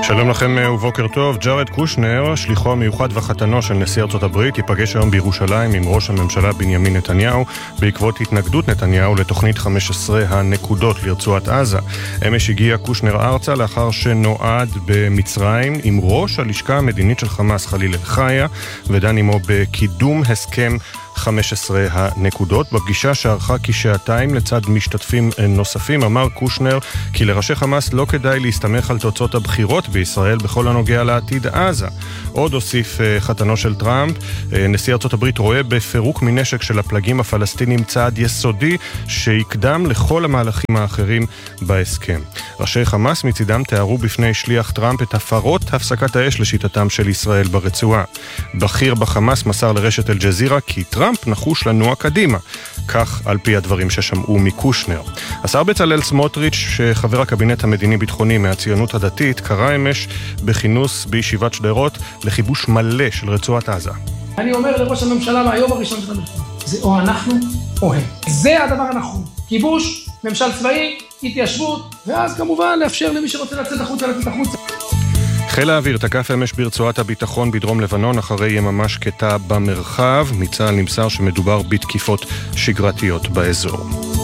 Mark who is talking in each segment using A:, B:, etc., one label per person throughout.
A: שלום לכם ובוקר טוב. ג'ארד קושנר, שליחו המיוחד וחתנו של נשיא ארצות הברית, ייפגש היום בירושלים עם ראש הממשלה בנימין נתניהו בעקבות התנגדות נתניהו לתוכנית 15 הנקודות לרצועת עזה. אמש הגיע קושנר ארצה לאחר שנועד במצרים עם ראש הלשכה המדינית של חמאס חליל אל-חיה ודן עמו בקידום הסכם 15 הנקודות. בפגישה שערכה כשעתיים לצד משתתפים נוספים אמר קושנר כי לראשי חמאס לא כדאי להסתמך על תוצאות הבחירות בישראל בכל הנוגע לעתיד עזה. עוד הוסיף חתנו של טראמפ, נשיא ארצות הברית רואה בפירוק מנשק של הפלגים הפלסטינים צעד יסודי שיקדם לכל המהלכים האחרים בהסכם. ראשי חמאס מצידם תיארו בפני שליח טראמפ את הפרות הפסקת האש לשיטתם של ישראל ברצועה. בכיר בחמאס מסר לרשת אל-ג'זירה כי טראמפ נחוש לנוע קדימה, כך על פי הדברים ששמעו מקושנר. השר בצלאל סמוטריץ', שחבר הקבינט המדיני-ביטחוני מהציונות הדתית, קרא אמש בכינוס בישיבת שדרות לכיבוש מלא של רצועת עזה.
B: אני אומר לראש הממשלה מהיום הראשון של המלחמה, זה או אנחנו או הם. זה הדבר הנכון. כיבוש, ממשל צבאי, התיישבות, ואז כמובן לאפשר למי שרוצה לצאת החוצה לצאת החוצה.
A: חיל האוויר תקף אמש ברצועת הביטחון בדרום לבנון אחרי יממה שקטה במרחב. מצה"ל נמסר שמדובר בתקיפות שגרתיות באזור.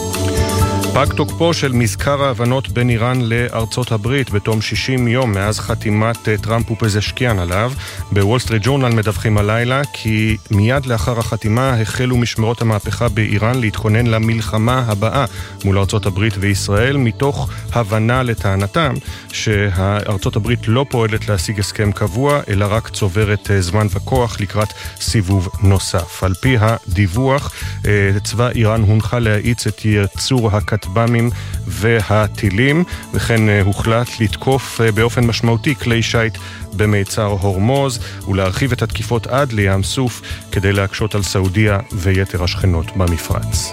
A: פג תוקפו של מזכר ההבנות בין איראן לארצות הברית בתום 60 יום מאז חתימת טראמפ ופזשקיאן עליו. בוול סטריט ג'ורנל מדווחים הלילה כי מיד לאחר החתימה החלו משמרות המהפכה באיראן להתכונן למלחמה הבאה מול ארצות הברית וישראל, מתוך הבנה לטענתם שארצות הברית לא פועלת להשיג הסכם קבוע אלא רק צוברת זמן וכוח לקראת סיבוב נוסף. על פי הדיווח, צבא איראן הונחה להאיץ את ייצור הכטב"מים והטילים, וכן הוחלט לתקוף באופן משמעותי כלי שייט במיצר הורמוז ולהרחיב את התקיפות עד לים סוף כדי להקשות על סעודיה ויתר השכנות במפרץ.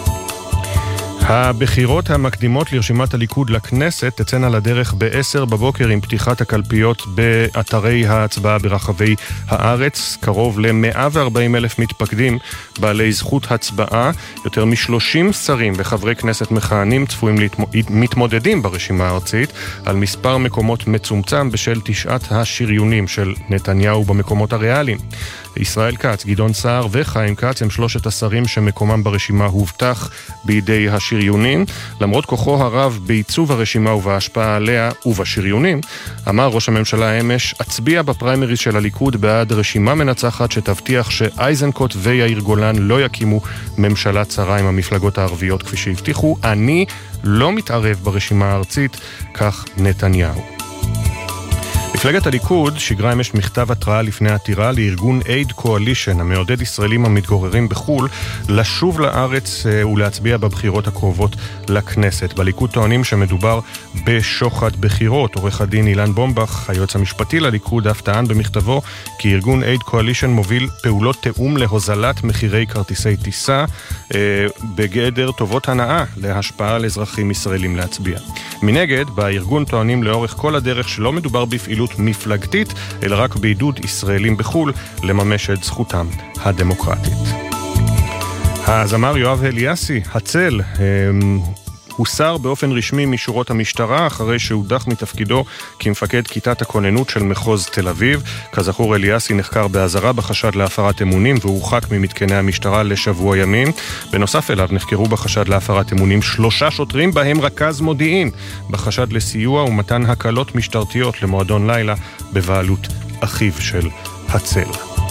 A: הבחירות המקדימות לרשימת הליכוד לכנסת תצאנה לדרך ב-10 בבוקר עם פתיחת הקלפיות באתרי ההצבעה ברחבי הארץ. קרוב ל-140,000 מתפקדים בעלי זכות הצבעה, יותר מ-30 שרים וחברי כנסת מכהנים צפויים מתמודדים ברשימה הארצית על מספר מקומות מצומצם בשל 9 השריונים של נתניהו במקומות הריאליים. ישראל כץ, גדעון סער וחיים כץ הם 3 השרים שמקומם ברשימה הובטח בידי השריונים. למרות כוחו הרב בעיצוב הרשימה ובהשפעה עליה ובשריונים, אמר ראש הממשלה אמש, אצביע בפריימריז של הליכוד בעד רשימה מנצחת שתבטיח שאייזנקוט ויאיר גולן לא יקימו ממשלה צרה עם המפלגות הערביות כפי שהבטיחו. אני לא מתערב ברשימה הארצית, כך נתניהו. מפלגת הליכוד שיגרה אמש מכתב התראה לפני עתירה לארגון אייד קואלישן המעודד ישראלים המתגוררים בחול לשוב לארץ ולהצביע בבחירות הקרובות לכנסת. בליכוד טוענים שמדובר בשוחד בחירות. עורך הדין אילן בומבך, היועץ המשפטי לליכוד, אף טען במכתבו כי ארגון אייד קואלישן מוביל פעולות תאום להוזלת מחירי כרטיסי טיסה בגדר טובות הנאה להשפעה על אזרחים ישראלים להצביע. מנגד, בארגון טוענים לאורך כל הדרך שלא מדובר בפעילות מפלגתית, אלא רק בעידוד ישראלים בחול לממש את זכותם הדמוקרטית. הזמר יואב אליאסי, הצל, הוסר באופן רשמי משורות המשטרה אחרי שהודח מתפקידו כמפקד כיתת הכוננות של מחוז תל אביב. כזכור, אליאסי נחקר באזהרה בחשד להפרת אמונים והורחק ממתקני המשטרה לשבוע ימים. בנוסף אליו נחקרו בחשד להפרת אמונים 3 שוטרים, בהם רכז מודיעין, בחשד לסיוע ומתן הקלות משטרתיות למועדון לילה בבעלות אחיו של הצל.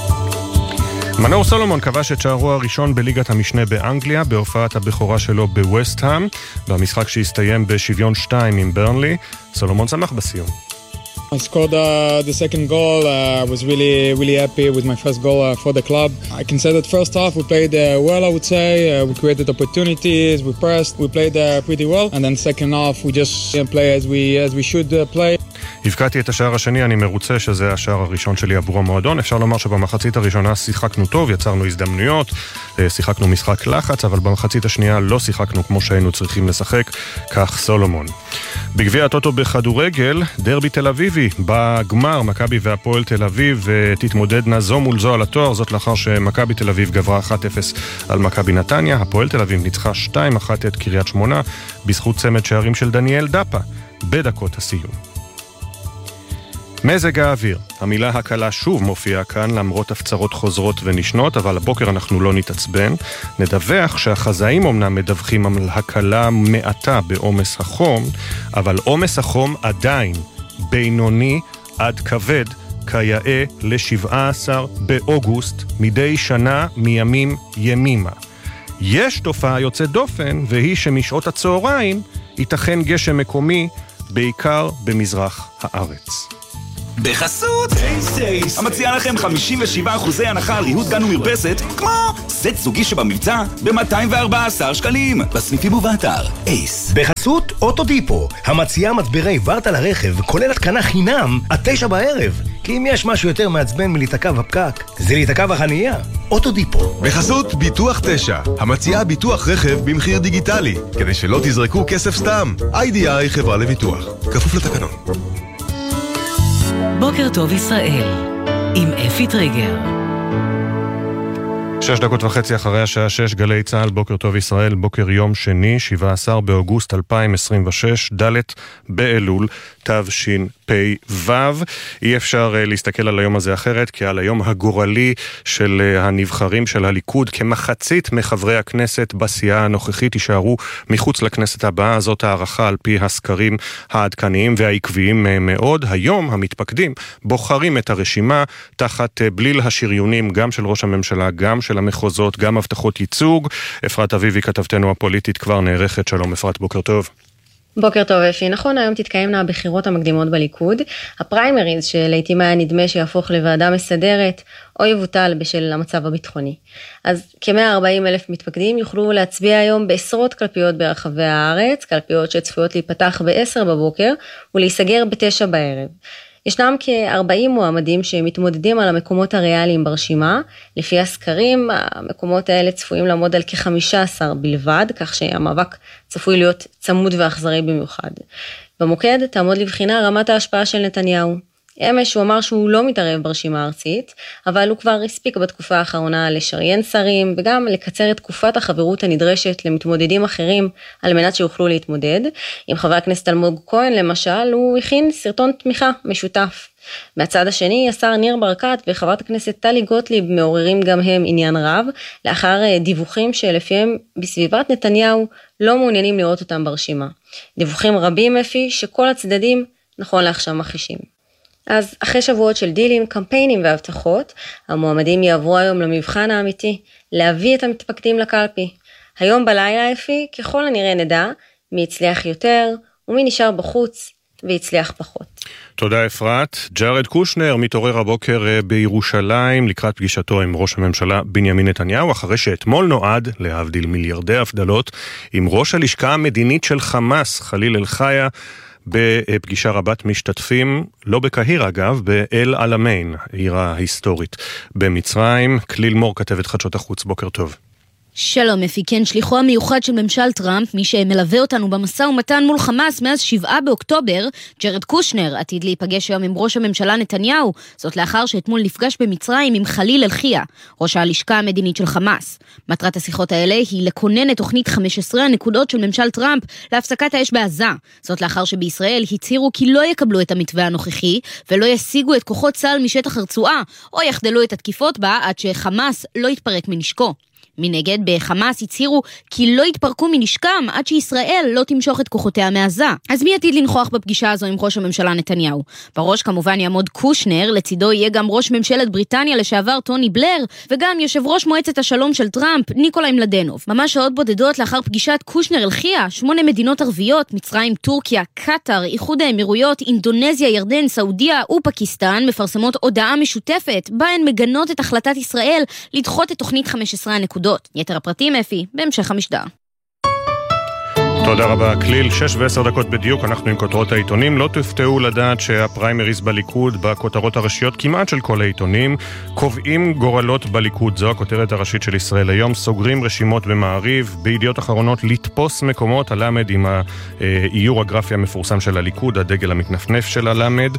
A: מנור סולומון כבש את שערו הראשון בליגת המשנה באנגליה בהופעת הבכורה שלו בווסט-האם, במשחק שהסתיים בשוויון 2 עם ברנלי. סולומון שמח בסיום.
C: I scored the second goal. I was really happy with my first goal for the club. I can say that first half we played well, I would say. We created opportunities, we pressed, we played pretty well. And then second half we just didn't play as we should play.
A: הבקעתי את השער השני, אני מרוצה שזה השער הראשון שלי עבור המועדון. אפשר לומר שבמחצית הראשונה שיחקנו טוב, יצרנו הזדמנויות, שיחקנו משחק לחץ, אבל במחצית השנייה לא שיחקנו כמו שהיינו צריכים לשחק, כך סולומון. בגביע הטוטו בכדורגל, דרבי תל אביבי, בגמר מכבי והפועל תל אביב תתמודדנה זו מול זו על התואר, זאת לאחר שמכבי תל אביב גברה 1-0 על מכבי נתניה. הפועל תל אביב ניצחה 2-1 את קריית שמונה בזכות צמד שערים של דניאל דפה בדקות הסיום. מזג האוויר. המילה הקלה שוב מופיעה כאן למרות הפצרות חוזרות ונשנות, אבל הבוקר אנחנו לא נתעצבן. נדווח שהחזאים אמנם מדווחים על הקלה מעטה בעומס החום, אבל עומס החום עדיין בינוני עד כבד, כיאה ל-17 באוגוסט מדי שנה מימים ימימה. יש תופעה יוצאת דופן, והיא שמשעות הצהריים ייתכן גשם מקומי, בעיקר במזרח הארץ.
D: בחסות אייס המציע לכם 57% הנחה על ריהוט גן ומרפסת, כמו סט זוגי שבמבצע ב-214 שקלים בסניפים ובאתר אייס.
E: בחסות אוטודיפו המציע מצברי ורטה לרכב, כולל התקנה חינם עד 9 בערב. כי אם יש משהו יותר מעצבן מלהיתקע בפקק, זה להיתקע בחנייה. אוטודיפו.
F: בחסות ביטוח 9 המציעה ביטוח רכב במחיר דיגיטלי, כדי שלא תזרקו כסף סתם. IDI חברה לביטוח, כפוף לתקנון.
G: בוקר טוב ישראל, עם אפי טריגר.
A: 6:30 אחרי השעה 6, גלי צהל, בוקר טוב ישראל, בוקר יום שני, 17 באוגוסט 2026, ד' באלול, תשפ"ו. אי אפשר להסתכל על היום הזה אחרת, כי על היום הגורלי של הנבחרים של הליכוד, כמחצית מחברי הכנסת בסיעה הנוכחית יישארו מחוץ לכנסת הבאה. זאת הערכה על פי הסקרים העדכניים והעקביים מאוד. היום המתפקדים בוחרים את הרשימה תחת בליל השריונים, גם של ראש הממשלה, גם של המחוזות, גם הבטחות ייצוג. אפרת אביבי, כתבתנו הפוליטית, כבר נערכת. שלום אפרת, בוקר טוב.
H: בוקר טוב אפי. נכון, היום תתקיימנה הבחירות המקדימות בליכוד, הפריימריז שלעיתים היה נדמה שיהפוך לוועדה מסדרת או יבוטל בשל המצב הביטחוני. אז כ-140,000 מתפקדים יוכלו להצביע היום בעשרות קלפיות ברחבי הארץ, קלפיות שצפויות להיפתח ב-10 בבוקר ולהיסגר ב-9 בערב. ישנם כ-40 מועמדים שמתמודדים על המקומות הריאליים ברשימה. לפי הסקרים, המקומות האלה צפויים לעמוד על כ-15 בלבד, כך שהמאבק צפוי להיות צמוד ואכזרי במיוחד. במוקד תעמוד לבחינה רמת ההשפעה של נתניהו. אמש הוא אמר שהוא לא מתערב ברשימה הארצית, אבל הוא כבר הספיק בתקופה האחרונה לשריין שרים, וגם לקצר את תקופת החברות הנדרשת למתמודדים אחרים, על מנת שיוכלו להתמודד. עם חבר הכנסת אלמוג כהן למשל, הוא הכין סרטון תמיכה משותף. מהצד השני, השר ניר ברקת וחברת הכנסת טלי גוטליב מעוררים גם הם עניין רב, לאחר דיווחים שלפיהם בסביבת נתניהו לא מעוניינים לראות אותם ברשימה. דיווחים רבים אפי שכל הצדדים נכון לעכשיו מכחישים. אז אחרי שבועות של דילים, קמפיינים והבטחות, המועמדים יעברו היום למבחן האמיתי, להביא את המתפקדים לקלפי. היום בלילה אפי, ככל הנראה נדע, מי הצליח יותר ומי נשאר בחוץ והצליח פחות.
A: תודה אפרת. ג'ארד קושנר מתעורר הבוקר בירושלים לקראת פגישתו עם ראש הממשלה בנימין נתניהו, אחרי שאתמול נועד, להבדיל מיליארדי הבדלות, עם ראש הלשכה המדינית של חמאס, חליל אל-חיה, בפגישה רבת משתתפים, לא בקהיר אגב, באל עלמיין, העיר ההיסטורית במצרים. כליל מור, כתבת חדשות החוץ, בוקר טוב.
I: שלום אפי, כן, שליחו המיוחד של ממשל טראמפ, מי שמלווה אותנו במשא ומתן מול חמאס מאז 7 באוקטובר, ג'ארד קושנר, עתיד להיפגש היום עם ראש הממשלה נתניהו, זאת לאחר שאתמול נפגש במצרים עם חליל אל-חיה, ראש הלשכה המדינית של חמאס. מטרת השיחות האלה היא לכונן את תוכנית 15 הנקודות של ממשל טראמפ להפסקת האש בעזה, זאת לאחר שבישראל הצהירו כי לא יקבלו את המתווה הנוכחי, ולא ישיגו את כוחות צה"ל משטח הרצועה, או יחדלו את התקיפות בה עד שחמאס לא יתפרק מנשקו. מנגד, בחמאס הצהירו כי לא יתפרקו מנשקם עד שישראל לא תמשוך את כוחותיה מעזה. אז מי עתיד לנכוח בפגישה הזו עם ראש הממשלה נתניהו? בראש כמובן יעמוד קושנר, לצידו יהיה גם ראש ממשלת בריטניה לשעבר טוני בלר, וגם יושב ראש מועצת השלום של טראמפ, ניקולאי מלדנוב. ממש שעות בודדות לאחר פגישת קושנר אל-חיה, 8 מדינות ערביות, מצרים, טורקיה, קטר, איחוד האמירויות, אינדונזיה, ירדן, סעודיה ופקיסטן מפרסמות הודעה משותפת, בה הן מגנות את החלטת ישראל לדחות את תוכנית 15 הנקודות. יתר הפרטים אפי, בהמשך המשדר.
A: תודה רבה, כליל. 6:10 בדיוק, אנחנו עם כותרות העיתונים. לא תופתעו לדעת שהפריימריז בליכוד, בכותרות הראשיות כמעט של כל העיתונים, קובעים גורלות בליכוד. זו הכותרת הראשית של ישראל היום. סוגרים רשימות במעריב, בידיעות אחרונות לתפוס מקומות, הלמד עם האיור הגרפי המפורסם של הליכוד, הדגל המתנפנף של הלמד.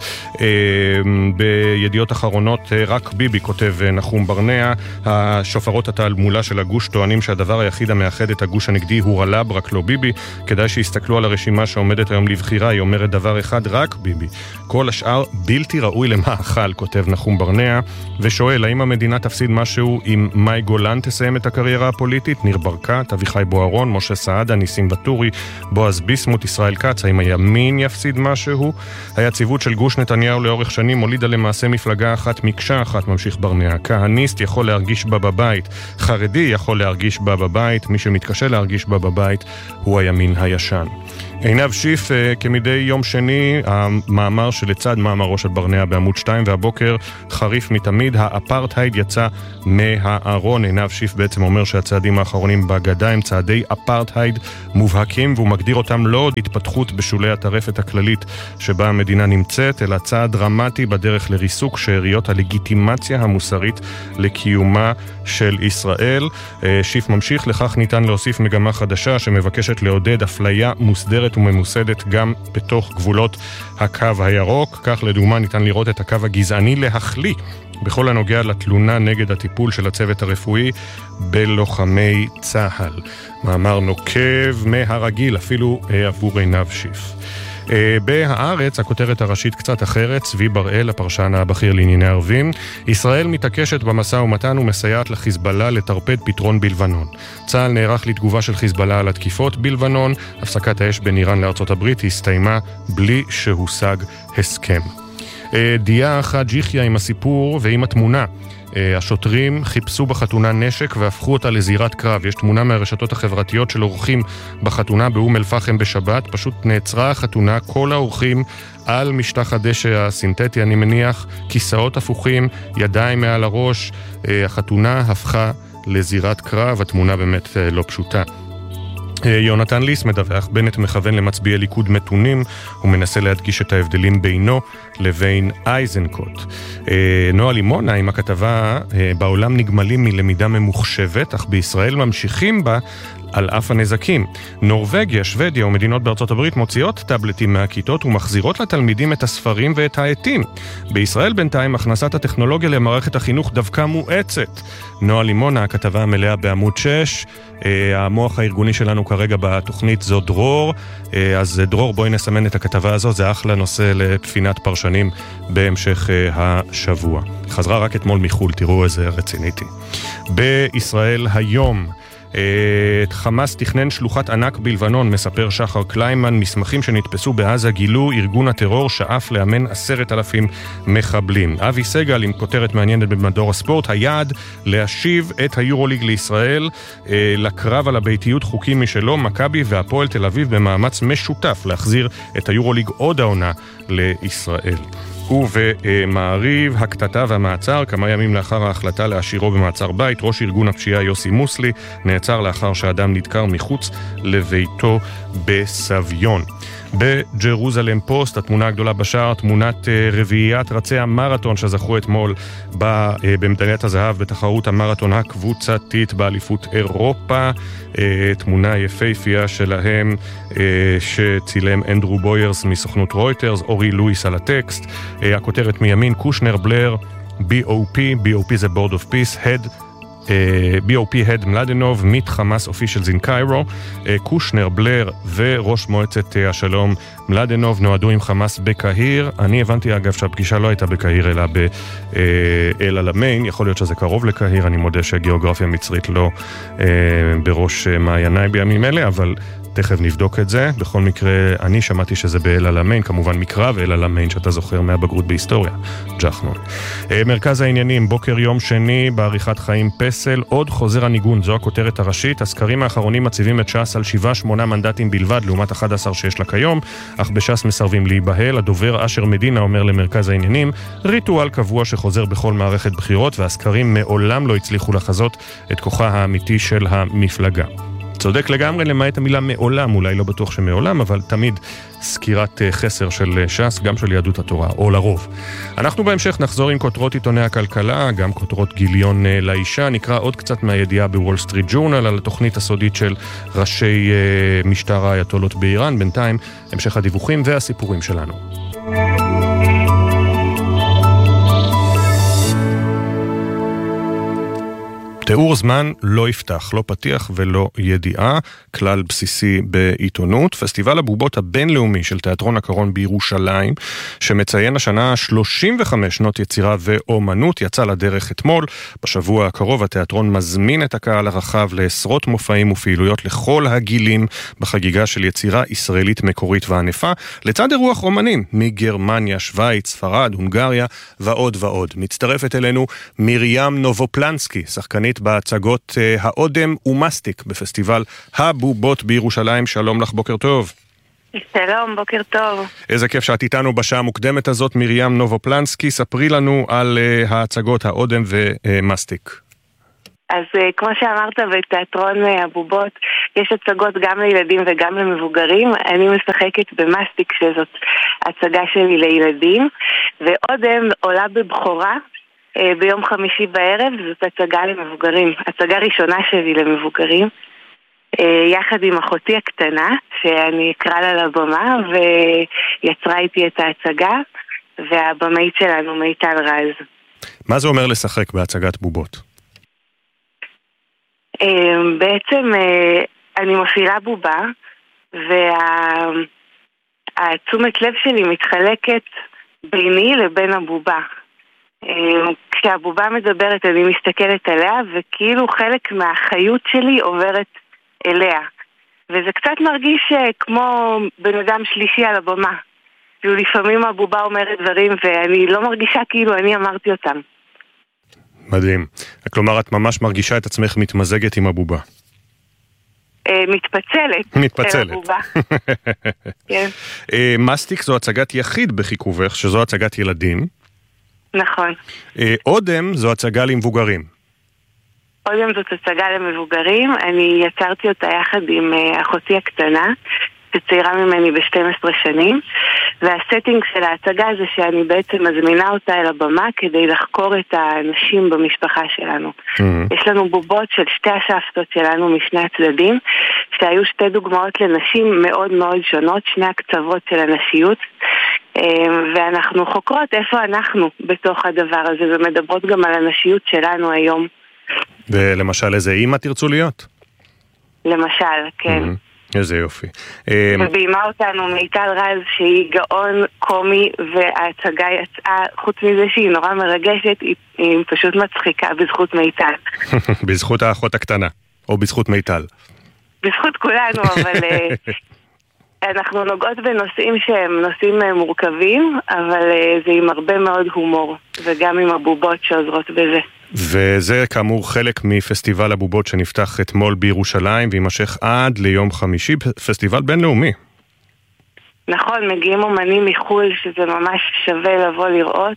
A: בידיעות אחרונות רק ביבי, כותב נחום ברנע, השופרות התעלמולה של הגוש טוענים שהדבר היחיד המאחד את הגוש הנגדי הוא רלב, רק לא ביבי. כדאי שיסתכלו על הרשימה שעומדת היום לבחירה, היא אומרת דבר אחד, רק ביבי. כל השאר בלתי ראוי למאכל, כותב נחום ברנע, ושואל, האם המדינה תפסיד משהו אם מאי גולן תסיים את הקריירה הפוליטית? ניר ברקת, אביחי בוארון, משה סעדה, ניסים ואטורי, בועז ביסמוט, ישראל כץ, האם הימין יפסיד משהו? היציבות של גוש נתניהו לאורך שנים הולידה למעשה מפלגה אחת מקשה אחת, ממשיך ברנע. כהניסט יכול להרגיש בה בבית, חרדי יכול להרגיש בה בבית, מי שמתקשה להרגיש בה בבית הוא הימין הישן. עינב שיף, כמדי יום שני, המאמר שלצד מאמרו של ברנע בעמוד 2, והבוקר חריף מתמיד, האפרטהייד יצא מהארון. עינב שיף בעצם אומר שהצעדים האחרונים בגדה הם צעדי אפרטהייד מובהקים, והוא מגדיר אותם לא עוד התפתחות בשולי הטרפת הכללית שבה המדינה נמצאת, אלא צעד דרמטי בדרך לריסוק שאריות הלגיטימציה המוסרית לקיומה של ישראל. שיף ממשיך, לכך ניתן להוסיף מגמה חדשה שמבקשת לעודד אפליה מוסדרת וממוסדת גם בתוך גבולות הקו הירוק. כך לדוגמה ניתן לראות את הקו הגזעני להחליא בכל הנוגע לתלונה נגד הטיפול של הצוות הרפואי בלוחמי צה"ל. מאמר נוקב מהרגיל אפילו עבור עינב שיף. בהארץ, הכותרת הראשית קצת אחרת, צבי בראל, הפרשן הבכיר לענייני ערבים, ישראל מתעקשת במשא ומתן ומסייעת לחיזבאללה לטרפד פתרון בלבנון. צה"ל נערך לתגובה של חיזבאללה על התקיפות בלבנון, הפסקת האש בין איראן לארצות הברית הסתיימה בלי שהושג הסכם. דיה אחת ג'יחיה עם הסיפור ועם התמונה. השוטרים חיפשו בחתונה נשק והפכו אותה לזירת קרב. יש תמונה מהרשתות החברתיות של אורחים בחתונה באום אל-פחם בשבת. פשוט נעצרה החתונה, כל האורחים על משטח הדשא הסינתטי, אני מניח, כיסאות הפוכים, ידיים מעל הראש. החתונה הפכה לזירת קרב, התמונה באמת לא פשוטה. יונתן ליס מדווח, בנט מכוון למצביעי ליכוד מתונים, הוא מנסה להדגיש את ההבדלים בינו לבין אייזנקוט. נועה לימונה עם הכתבה, בעולם נגמלים מלמידה ממוחשבת, אך בישראל ממשיכים בה על אף הנזקים. נורווגיה, שוודיה ומדינות בארצות הברית מוציאות טאבלטים מהכיתות ומחזירות לתלמידים את הספרים ואת העטים. בישראל בינתיים הכנסת הטכנולוגיה למערכת החינוך דווקא מואצת. נועה לימונה, הכתבה המלאה בעמוד 6, המוח הארגוני שלנו כרגע בתוכנית זו דרור, אז דרור, בואי נסמן את הכתבה הזו, זה אחלה נושא לפפינת פרשנים בהמשך השבוע. חזרה רק אתמול מחול, תראו איזה רציניתי. בישראל היום, חמאס תכנן שלוחת ענק בלבנון, מספר שחר קליימן. מסמכים שנתפסו בעזה גילו ארגון הטרור שאף לאמן 10,000 מחבלים. אבי סגל עם כותרת מעניינת במדור הספורט, היעד להשיב את היורוליג לישראל, לקרב על הביתיות חוקים משלו, מכבי והפועל תל אביב במאמץ משותף להחזיר את היורוליג עוד העונה לישראל. ובמעריב, הקטטה והמעצר, כמה ימים לאחר ההחלטה להשאירו במעצר בית, ראש ארגון הפשיעה יוסי מוסלי נעצר לאחר שאדם נדקר מחוץ לביתו בסביון. בג'רוזלם פוסט, התמונה הגדולה בשער, תמונת רביעיית רצי המרתון שזכו אתמול במדליית הזהב בתחרות המרתון הקבוצתית באליפות אירופה. תמונה יפהפייה שלהם שצילם אנדרו בוירס מסוכנות רויטרס, אורי לואיס על הטקסט. הכותרת מימין, קושנר בלר, BOP זה Board of Peace, BOP Head מלדנוב, מיט חמאס אופישלס אין קיירו. קושנר, בלר וראש מועצת השלום מלדנוב נועדו עם חמאס בקהיר. אני הבנתי אגב שהפגישה לא הייתה בקהיר אלא באל אלמיין, יכול להיות שזה קרוב לקהיר, אני מודה שהגיאוגרפיה מצרית לא בראש מעייניי בימים אלה, אבל תכף נבדוק את זה. בכל מקרה, אני שמעתי שזה באל אלמיין, כמובן מקרב אל אלמיין שאתה זוכר מהבגרות בהיסטוריה, ג'חנון. מרכז העניינים, בוקר יום שני, בעריכת חיים פסל, עוד חוזר הניגון, זו הכותרת הראשית. הסקרים האחרונים מציבים את ש"ס על 7-8 מנדטים בלבד, לעומת 11 שיש לה כיום, אך בש"ס מסרבים להיבהל. הדובר אשר מדינה אומר למרכז העניינים, ריטואל קבוע שחוזר בכל מערכת בחירות, והסקרים מעולם לא הצליחו לחזות את כוחה האמיתי של המפלגה. צודק לגמרי, למעט המילה מעולם, אולי לא בטוח שמעולם, אבל תמיד סקירת חסר של ש"ס, גם של יהדות התורה, או לרוב. אנחנו בהמשך נחזור עם כותרות עיתוני הכלכלה, גם כותרות גיליון לאישה. נקרא עוד קצת מהידיעה בוול סטריט ג'ורנל על התוכנית הסודית של ראשי משטר האייתולות באיראן. בינתיים, המשך הדיווחים והסיפורים שלנו. תיאור זמן לא יפתח, לא פתיח ולא ידיעה, כלל בסיסי בעיתונות. פסטיבל הבובות הבינלאומי של תיאטרון הקרון בירושלים, שמציין השנה 35 שנות יצירה ואומנות, יצא לדרך אתמול. בשבוע הקרוב התיאטרון מזמין את הקהל הרחב לעשרות מופעים ופעילויות לכל הגילים בחגיגה של יצירה ישראלית מקורית וענפה, לצד אירוח אומנים מגרמניה, שוויץ, ספרד, הונגריה ועוד ועוד. מצטרפת אלינו מרים נובופלנסקי, שחקנית בהצגות האודם ומסטיק בפסטיבל הבובות בירושלים. שלום לך, בוקר טוב.
J: שלום, בוקר טוב.
A: איזה כיף שאת איתנו בשעה המוקדמת הזאת, מרים נובופלנסקי. ספרי לנו על ההצגות האודם ומסטיק.
J: אז כמו שאמרת, בתיאטרון הבובות יש הצגות גם לילדים וגם למבוגרים. אני משחקת במסטיק, שזאת הצגה שלי לילדים, ואודם עולה בבחורה ביום חמישי בערב. זאת הצגה למבוגרים, הצגה ראשונה שלי למבוגרים, יחד עם אחותי הקטנה שאני אקרא לה לבמה, ויצרה איתי את ההצגה, והבמאית שלנו מיטל רז.
A: מה זה אומר לשחק בהצגת בובות?
J: בעצם אני מפעילה בובה, והתשומת לב שלי מתחלקת ביני לבין הבובה. כשהבובה מדברת אני מסתכלת עליה, וכאילו חלק מהחיות שלי עוברת אליה, וזה קצת מרגיש כמו בן אדם שלישי על הבמה. לפעמים הבובה אומרת דברים ואני לא מרגישה כאילו אני אמרתי אותם.
A: מדהים. כלומר, את ממש מרגישה את עצמך מתמזגת עם הבובה.
J: מתפצלת. כן.
A: מסטיק זו הצגת יחיד בחיכובך, שזו הצגת ילדים.
J: נכון.
A: אודם זו הצגה למבוגרים.
J: אודם זאת הצגה למבוגרים. אני יצרתי אותה יחד עם אחותי הקטנה, שצעירה ממני ב-12 שנים, והסטינג של ההצגה זה שאני בעצם מזמינה אותה אל הבמה כדי לחקור את האנשים במשפחה שלנו. יש לנו בובות של שתי הסבתות שלנו משני הצדדים, שהיו שתי דוגמאות לנשים מאוד מאוד שונות, שני הקצוות של הנשיות, ואנחנו חוקרות איפה אנחנו בתוך הדבר הזה, ומדברות גם על הנשיות שלנו היום.
A: ולמשל, איזה אימא תרצו להיות?
J: למשל, כן.
A: איזה יופי.
J: וביימה אותנו מיטל רז, שהיא גאון קומי, וההצגה יצאה, חוץ מזה שהיא נורא מרגשת, היא פשוט מצחיקה בזכות מיטל.
A: בזכות האחות הקטנה, או בזכות מיטל?
J: בזכות כולנו, אבל אנחנו נוגעות בנושאים שהם נושאים מורכבים, אבל זה עם הרבה מאוד הומור, וגם עם הבובות שעוזרות בזה.
A: וזה כאמור חלק מפסטיבל הבובות שנפתח אתמול בירושלים וימשך עד ליום חמישי, פסטיבל בינלאומי.
J: נכון, מגיעים אומנים מחול שזה ממש שווה לבוא לראות,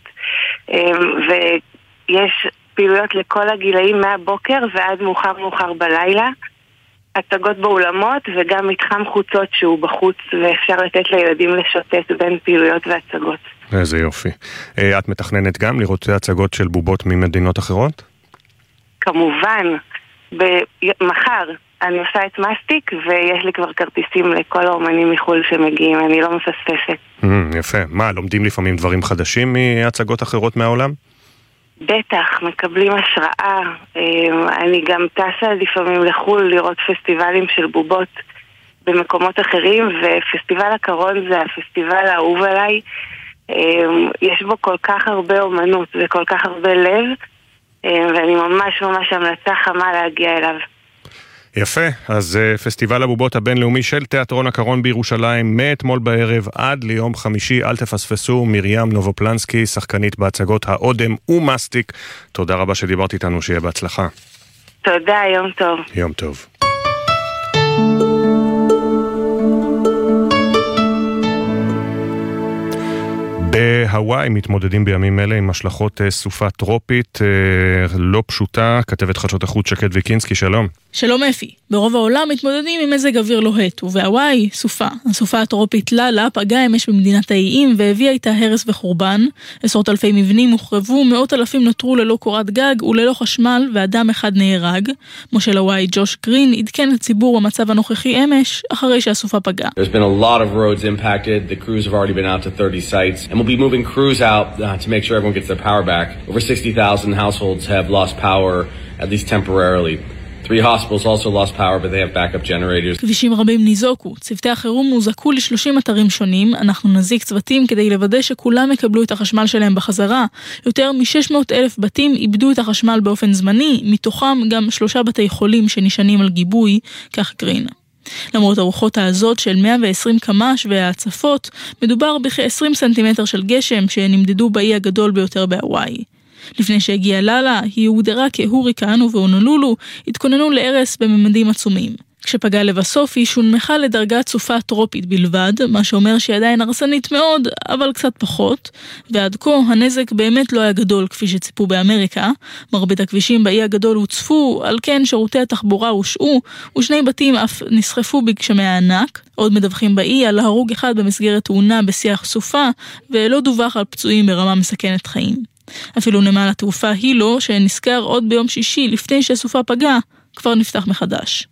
J: ויש פעילויות לכל הגילאים מהבוקר ועד מאוחר בלילה, הצגות באולמות וגם מתחם חוצות שהוא בחוץ, ואפשר לתת לילדים לשוטט בין פעילויות והצגות.
A: איזה יופי. את מתכננת גם לראות הצגות של בובות ממדינות אחרות?
J: כמובן. מחר אני עושה את מסטיק, ויש לי כבר כרטיסים לכל האומנים מחול שמגיעים, אני לא מפספסת.
A: יפה. מה, לומדים לפעמים דברים חדשים מהצגות אחרות מהעולם?
J: בטח, מקבלים השראה. אני גם טסה לפעמים לחול לראות פסטיבלים של בובות במקומות אחרים, ופסטיבל הקרון זה הפסטיבל האהוב עליי. יש בו כל כך הרבה אומנות וכל כך הרבה לב, ואני ממש המלצה חמה להגיע אליו.
A: יפה, אז פסטיבל הבובות הבינלאומי של תיאטרון הקרון בירושלים מאתמול בערב עד ליום חמישי, אל תפספסו. מרים נובופלנסקי, שחקנית בהצגות האודם ומסטיק, תודה רבה שדיברת איתנו, שיהיה בהצלחה.
J: תודה, יום טוב.
A: יום טוב. בהוואי מתמודדים בימים אלה עם השלכות סופה טרופית לא פשוטה. כתבת חדשות החוץ שקד ויקינסקי, שלום.
K: שלום אפי. ברוב העולם מתמודדים עם מזג אוויר לוהט, ובהוואי סופה. הסופה הטרופית ללה פגעה אמש במדינת האיים והביאה איתה הרס וחורבן. עשרות אלפי מבנים הוחרבו, מאות אלפים נותרו ללא קורת גג וללא חשמל, ואדם אחד נהרג. מושל הוואי ג'וש גרין עדכן לציבור במצב הנוכחי אמש אחרי שהסופה פגעה.
L: There's been a lot of roads impacted. The crews have already been out to 30 sites and we'll be moving crews out to make sure everyone gets their power back. Over 60,000 households have lost power, at least temporarily. 3 hospitals also lost power, but they have backup generators.
K: כבישים רבים ניזוקו, צוותי החירום מוזעקו ל30 אתרים שונים, אנחנו נזיק צוותים כדי לוודא שכולם יקבלו את החשמל שלהם בחזרה. יותר מ-600,000 בתים איבדו את החשמל באופן זמני, מתוכם גם 3 בתי חולים שנשענים על גיבוי, כך גרין. למרות הרוחות העזות של 120 קמ"ש וההצפות, מדובר בכ-20 סנטימטר של גשם שנמדדו באי הגדול ביותר בהוואי. לפני שהגיע לילה, היא הוגדרה כהוריקן ובהונולולו התכוננו להרס בממדים עצומים. כשפגע לבסוף היא שונמכה לדרגת סופה טרופית בלבד, מה שאומר שהיא עדיין הרסנית מאוד, אבל קצת פחות, ועד כה הנזק באמת לא היה גדול כפי שציפו באמריקה. מרבית הכבישים באי הגדול הוצפו, על כן שירותי התחבורה הושעו, ושני בתים אף נסחפו בגשמי הענק. עוד מדווחים באי על הרוג אחד במסגרת תאונה בשיח סופה, ולא דווח על פצועים ברמה מסכנת חיים. אפילו נמל התעופה הילו, שנזכר עוד ביום שישי לפני שהסופה פגע, כבר נפתח מחדש.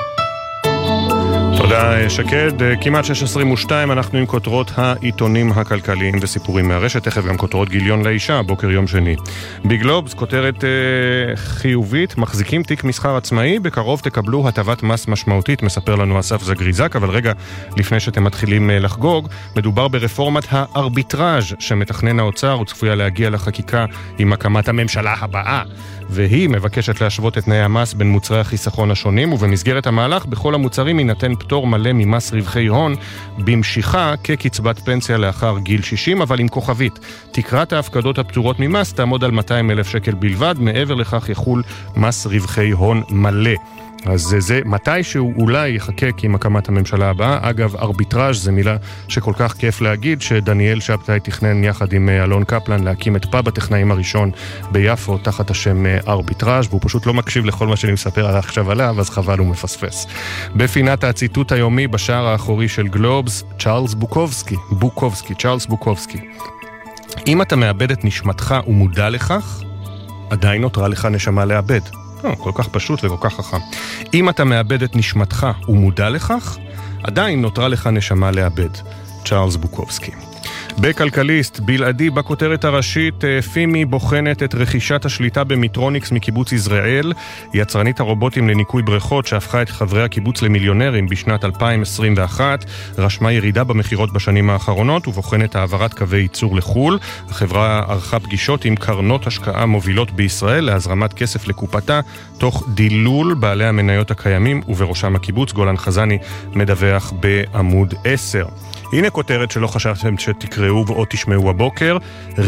A: תודה שקד, כמעט 6:22 אנחנו עם כותרות העיתונים הכלכליים וסיפורים מהרשת, תכף גם כותרות גיליון לאישה, בוקר יום שני. בגלובס, כותרת חיובית, מחזיקים תיק מסחר עצמאי, בקרוב תקבלו הטבת מס משמעותית, מספר לנו אסף זגריזק, אבל רגע לפני שאתם מתחילים לחגוג, מדובר ברפורמת הארביטראז' שמתכנן האוצר, וצפויה להגיע לחקיקה עם הקמת הממשלה הבאה. והיא מבקשת להשוות את תנאי המס בין מוצרי החיסכון השונים, ובמסגרת המהלך בכל המוצרים יינתן פטור מלא ממס רווחי הון במשיכה כקצבת פנסיה לאחר גיל 60, אבל עם כוכבית. תקרת ההפקדות הפטורות ממס תעמוד על 200,000 שקל בלבד, מעבר לכך יחול מס רווחי הון מלא. אז זה מתי שהוא אולי יחקק עם הקמת הממשלה הבאה. אגב, ארביטראז' זה מילה שכל כך כיף להגיד, שדניאל שבתאי תכנן יחד עם אלון קפלן להקים את פאב הטכנאים הראשון ביפו תחת השם ארביטראז', והוא פשוט לא מקשיב לכל מה שאני מספר עכשיו עליו, אז חבל הוא מפספס. בפינת הציטוט היומי בשער האחורי של גלובס, צ'ארלס בוקובסקי. אם אתה מאבד את נשמתך ומודע לכך, עדיין נותרה לך נשמה לאבד. כל כך פשוט וכל כך חכם. אם אתה מאבד את נשמתך ומודע לכך, עדיין נותרה לך נשמה לאבד. צ'ארלס בוקובסקי. בכלכליסט, בלעדי בכותרת הראשית, פימי בוחנת את רכישת השליטה במיטרוניקס מקיבוץ יזרעאל, יצרנית הרובוטים לניקוי בריכות שהפכה את חברי הקיבוץ למיליונרים בשנת 2021, רשמה ירידה במחירות בשנים האחרונות ובוחנת העברת קווי ייצור לחול. החברה ערכה פגישות עם קרנות השקעה מובילות בישראל להזרמת כסף לקופתה, תוך דילול בעלי המניות הקיימים ובראשם הקיבוץ. גולן חזני מדווח בעמוד 10. הנה כותרת שלא חשבתם שתקראו או תשמעו הבוקר.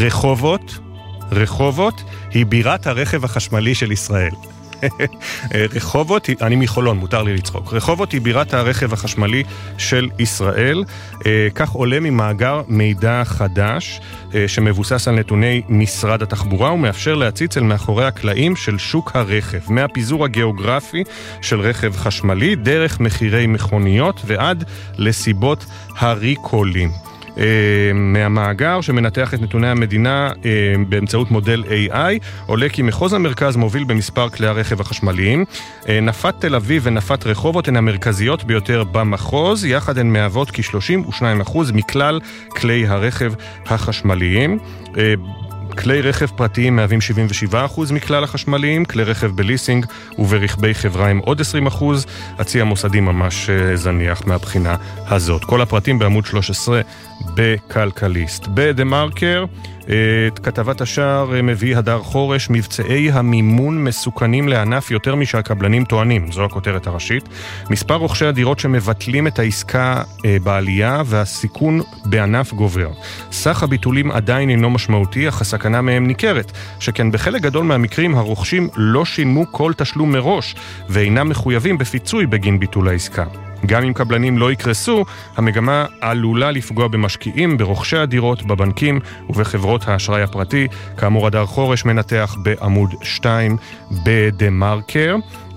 A: רחובות היא בירת הרכב החשמלי של ישראל. רחובות, אני מחולון, מותר לי לצחוק. רחובות היא בירת הרכב החשמלי של ישראל. כך עולה ממאגר מידע חדש שמבוסס על נתוני משרד התחבורה ומאפשר להציץ אל מאחורי הקלעים של שוק הרכב, מהפיזור הגיאוגרפי של רכב חשמלי דרך מחירי מכוניות ועד לסיבות הריקולים. מהמאגר שמנתח את נתוני המדינה באמצעות מודל AI, עולה כי מחוז המרכז מוביל במספר כלי הרכב החשמליים. נפת תל אביב ונפת רחובות הן המרכזיות ביותר במחוז, יחד הן מהוות כ-32% מכלל כלי הרכב החשמליים. כלי רכב פרטיים מהווים 77% מכלל החשמליים, כלי רכב בליסינג וברכבי חברה הם עוד 20%, הצי המוסדי ממש זניח מהבחינה הזאת. כל הפרטים בעמוד 13 בכלכליסט. בדה-מרקר, את כתבת השער מביא הדר חורש, מבצעי המימון מסוכנים לענף יותר משהקבלנים טוענים, זו הכותרת הראשית. מספר רוכשי הדירות שמבטלים את העסקה בעלייה והסיכון בענף גובר. סך הביטולים עדיין אינו משמעותי, אך הסכנה מהם ניכרת, שכן בחלק גדול מהמקרים הרוכשים לא שילמו כל תשלום מראש ואינם מחויבים בפיצוי בגין ביטול העסקה. גם אם קבלנים לא יקרסו, המגמה עלולה לפגוע במשקיעים, ברוכשי הדירות, בבנקים ובחברות האשראי הפרטי. כאמור, הדר חורש מנתח בעמוד 2 בדה-מרקר.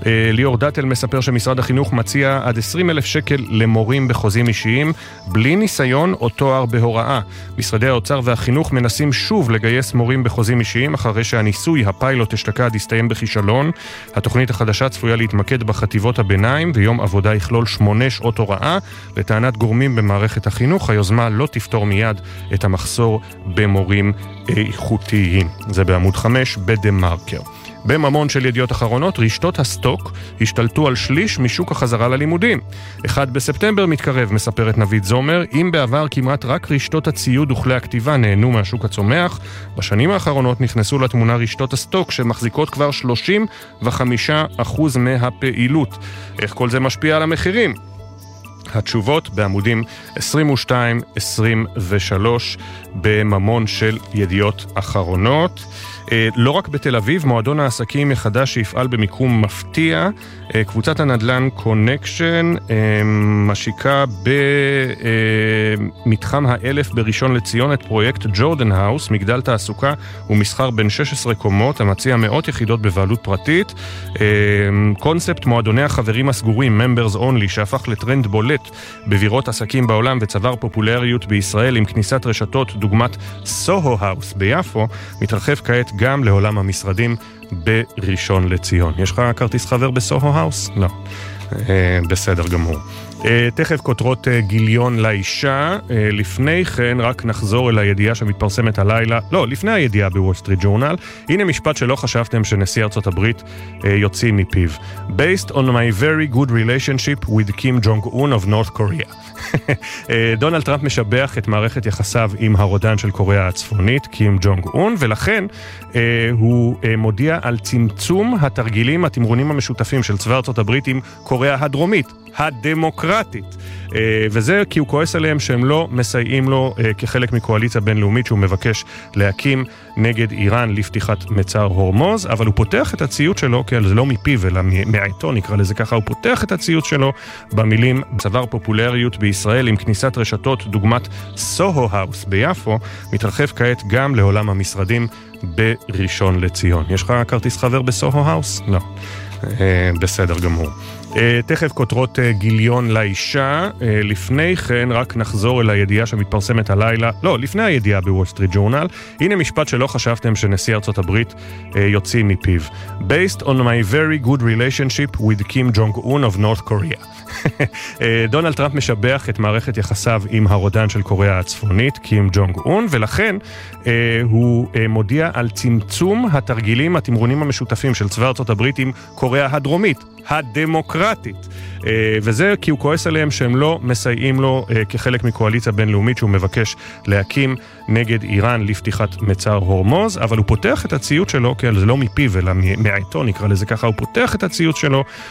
A: ליאור דטל מספר שמשרד החינוך מציע עד 20,000 שקל למורים בחוזים אישיים, בלי ניסיון או תואר בהוראה. משרדי האוצר והחינוך מנסים שוב לגייס מורים בחוזים אישיים, אחרי שהניסוי, הפיילוט אשתקד, הסתיים בכישלון. התוכנית החדשה צפויה להתמקד בחטיבות הביניים, ויום עבודה יכלול 8 שעות הוראה. לטענת גורמים במערכת החינוך, היוזמה לא תפתור מיד את המחסור במורים איכותיים. זה בעמוד 5 בדה-מרקר. בממון של ידיעות אחרונות, רשתות הסטוק השתלטו על שליש משוק החזרה ללימודים. 1 בספטמבר מתקרב, מספרת נבית זומר. אם בעבר כמעט רק רשתות הציוד וכלי הכתיבה נהנו מהשוק הצומח, בשנים האחרונות נכנסו לתמונה רשתות הסטוק שמחזיקות כבר 35% מהפעילות. איך כל זה משפיע על המחירים? התשובות בעמודים 22-23 בממון של ידיעות אחרונות. לא רק בתל אביב, מועדון העסקים מחדש שיפעל במיקום מפתיע. קבוצת הנדל"ן קונקשן משיקה במתחם האלף בראשון לציון את פרויקט ג'ורדן האוס, מגדל תעסוקה ומסחר בין 16 קומות, המציע מאות יחידות בבעלות פרטית. קונספט מועדוני החברים הסגורים, Members Only, שהפך לטרנד בולט בבירות עסקים בעולם וצבר פופולריות בישראל עם כניסת רשתות דוגמת סוהו האוס ביפו, מתרחב כעת גם לעולם המשרדים בראשון לציון. יש לך כרטיס חבר בסוהו האוס? לא. בסדר גמור. תכף כותרות גיליון לאישה. לפני כן רק נחזור אל הידיעה שמתפרסמת הלילה, לא, לפני הידיעה בוול סטריט ג'ורנל. הנה משפט שלא חשבתם שנשיא ארצות הברית יוציא מפיו. Based on my very good relationship with Kim Jong-un of North Korea. דונלד טראמפ משבח את מערכת יחסיו עם הרודן של קוריאה הצפונית, קים ג'ונג-און, ולכן הוא מודיע על צמצום התרגילים, התמרונים המשותפים של צבא ארצות הברית עם קוריאה הדרומית, הדמוקרטית. וזה כי הוא כועס עליהם שהם לא מסייעים לו כחלק מקואליציה בינלאומית שהוא מבקש להקים נגד איראן לפתיחת מצר הורמוז, אבל הוא פותח את הציוץ שלו, כי זה לא מפיו אלא מעיתו, נקרא לזה ככה, הוא פותח את הציוץ שלו במילים צבר פופולריות בישראל עם כניסת רשתות דוגמת סוהו האוס ביפו, מתרחב כעת גם לעולם המשרדים בראשון לציון. יש לך כרטיס חבר בסוהו האוס? לא. בסדר גמור. תכף כותרות גיליון לאישה. לפני כן רק נחזור אל הידיעה שמתפרסמת הלילה, לא, לפני הידיעה בוול סטריט ג'ורנל. הנה משפט שלא חשבתם שנשיא ארצות הברית יוציא מפיו. Based on my very good relationship with Kim Jong-un of North Korea. דונלד טראמפ משבח את מערכת יחסיו עם הרודן של קוריאה הצפונית, קים ג'ונג-און, ולכן הוא מודיע על צמצום התרגילים, התמרונים המשותפים של צבא ארצות הברית עם קוריאה הדרומית, הדמוקרטית. וזה כי הוא כועס עליהם שהם לא מסייעים לו כחלק מקואליציה בינלאומית שהוא מבקש להקים נגד איראן לפתיחת מצר הורמוז, אבל הוא פותח את הציוץ שלו, כי זה לא מפיו אלא מעיתו, נקרא לזה ככה, הוא פותח את הציוץ שלו